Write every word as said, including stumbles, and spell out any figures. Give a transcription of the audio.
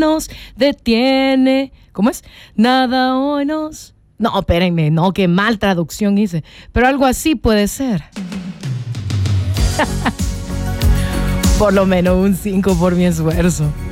nos detiene. ¿Cómo es? Nada hoy nos... No, espérenme, no, qué mal traducción hice. Pero algo así puede ser. Por lo menos un cinco por mi esfuerzo.